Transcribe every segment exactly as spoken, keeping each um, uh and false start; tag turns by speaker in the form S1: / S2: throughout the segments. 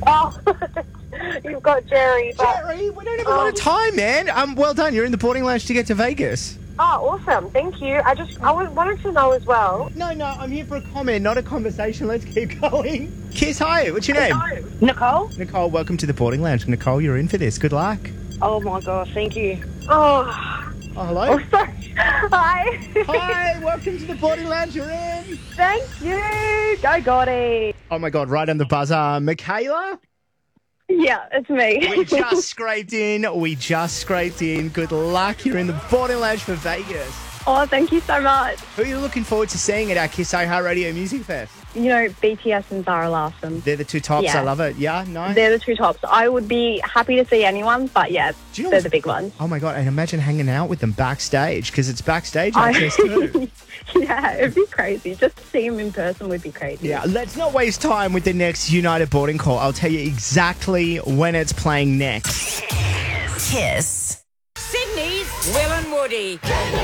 S1: Oh, you've got Jerry. But,
S2: Jerry, we don't have a lot of time, man. Um, well done. You're in the boarding lounge to get to Vegas.
S1: Oh, awesome. Thank you. I just I was, wanted to know as well.
S2: No, no, I'm here for a comment, not a conversation. Let's keep going. Kiss, hi. What's your name?
S1: Nicole?
S2: Nicole, welcome to the boarding lounge. Nicole, you're in for this. Good luck.
S1: Oh, my gosh. Thank you. Oh.
S2: Oh, hello.
S1: Oh, sorry. Hi.
S2: Hi, welcome to the boarding lounge. You're in.
S1: Thank you. Go, Gotti.
S2: Oh, my God, right on the buzzer. Michaela?
S1: Yeah, it's me.
S2: We just scraped in. We just scraped in. Good luck. You're in the boarding lounge for Vegas.
S1: Oh, thank you so much.
S2: Who are you looking forward to seeing at our Kiss iHeartRadio Music Fest?
S1: You know, B T S and Zara Larsson.
S2: They're the two tops.
S1: Yeah.
S2: I love it. Yeah, no?
S1: They're the two tops. I would be happy to see anyone, but yeah,
S2: Do you know
S1: they're
S2: what's-
S1: the big ones.
S2: Oh, my God. And imagine hanging out with them backstage, because it's backstage
S1: I-
S2: access too.
S1: Yeah, it'd be crazy. Just to see him in person would be crazy.
S2: Yeah, let's not waste time with the next United boarding call. I'll tell you exactly when it's playing next.
S3: Kiss.
S4: Sydney's Will and Woody.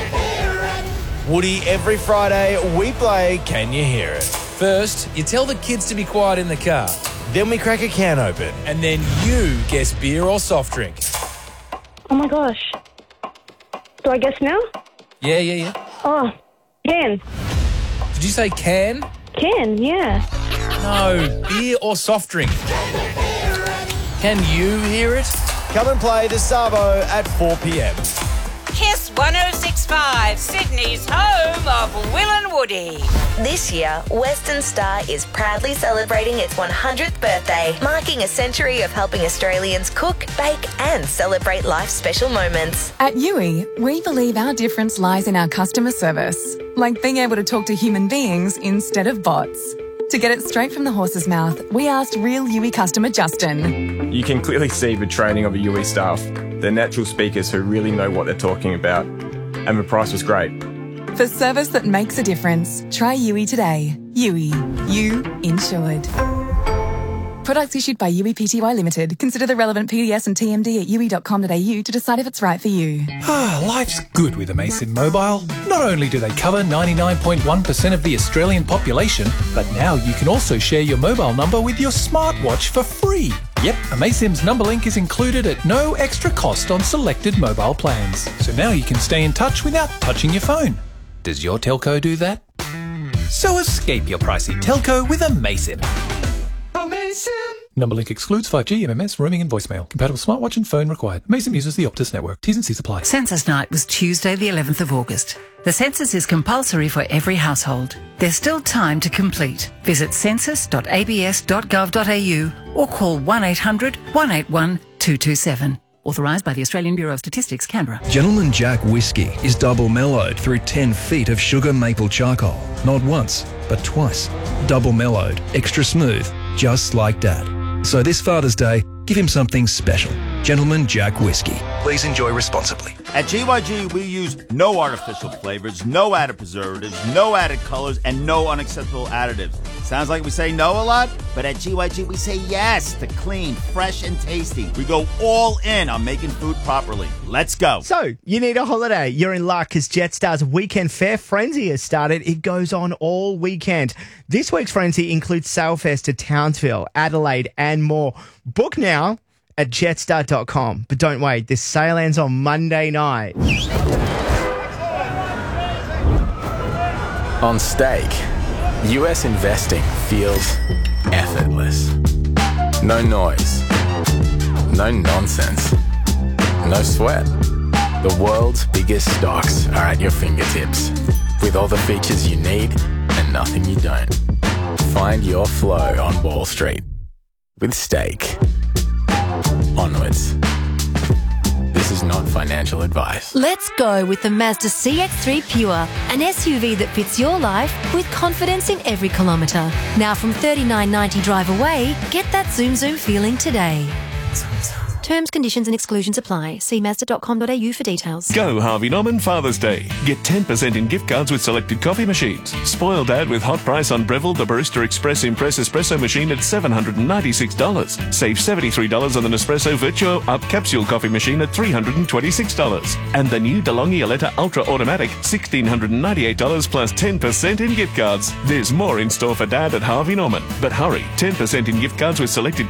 S5: Woody, every Friday we play Can You Hear It?
S6: First, you tell the kids to be quiet in the car.
S5: Then we crack a can open.
S6: And then you guess beer or soft drink.
S1: Oh my gosh. Do I guess now?
S6: Yeah, yeah, yeah.
S1: Oh, can.
S6: Did you say can?
S1: Can, yeah.
S6: No, beer or soft drink. Can you hear it?
S5: Come and play the Savo at four p.m.
S4: Kiss one oh six point five, Sydney's home of Will and Woody.
S3: This year, Western Star is proudly celebrating its one hundredth birthday, marking a century of helping Australians cook, bake and celebrate life's special moments.
S7: At U I, we believe our difference lies in our customer service, like being able to talk to human beings instead of bots. To get it straight from the horse's mouth, we asked real U I customer Justin.
S8: You can clearly see the training of the U I staff. They're natural speakers who really know what they're talking about. And the price was great.
S7: For service that makes a difference, try U I today. U I. You insured. Products issued by U I Pty Limited. Consider the relevant P D S and T M D at u i dot com dot a u to decide if it's right for you.
S9: Ah, life's good with Amaysim Mobile. Not only do they cover ninety-nine point one percent of the Australian population, but now you can also share your mobile number with your smartwatch for free. Yep, Amaysim's number link is included at no extra cost on selected mobile plans. So now you can stay in touch without touching your phone. Does your telco do that? So escape your pricey telco with Amaysim. Number link excludes five G, M M S, roaming and voicemail. Compatible smartwatch and phone required. Amaysim uses the Optus network. T's and C's apply.
S10: Census night was Tuesday the eleventh of August. The census is compulsory for every household. There's still time to complete. Visit census dot a b s dot gov dot a u or call one eight hundred, one eight one, two two seven. Authorised by the Australian Bureau of Statistics, Canberra.
S11: Gentleman Jack Whiskey is double mellowed through ten feet of sugar maple charcoal. Not once, but twice. Double mellowed, extra smooth, just like Dad. So this Father's Day, give him something special. Gentleman Jack Whiskey. Please enjoy responsibly.
S12: At G Y G, we use no artificial flavors, no added preservatives, no added colors, and no unacceptable additives. Sounds like we say no a lot, but at G Y G, we say yes to clean, fresh, and tasty. We go all in on making food properly. Let's go.
S2: So, you need a holiday. You're in luck because Jetstar's Weekend Fair Frenzy has started. It goes on all weekend. This week's Frenzy includes Sailfest to Townsville, Adelaide, and more. Book now at jetstar dot com. But don't wait, this sale ends on Monday night.
S13: On stake, U S investing feels effortless. No noise, no nonsense, no sweat. The world's biggest stocks are at your fingertips, with all the features you need and nothing you don't. Find your flow on Wall Street with Stake. Onwards. This is not financial advice.
S14: Let's go with the Mazda C X three Pure, an S U V that fits your life with confidence in every kilometre. Now from thirty-nine ninety drive away, get that zoom zoom feeling today. Terms, conditions and exclusions apply. See mazda dot com dot a u for details.
S15: Go Harvey Norman Father's Day. Get ten percent in gift cards with selected coffee machines. Spoil Dad with hot price on Breville the Barista Express Impress Espresso machine at seven hundred ninety-six dollars. Save seventy-three dollars on the Nespresso Virtuo Up Capsule coffee machine at three hundred twenty-six dollars. And the new DeLonghi Aletta Ultra Automatic, one thousand six hundred ninety-eight dollars plus ten percent in gift cards. There's more in store for Dad at Harvey Norman. But hurry, ten percent in gift cards with selected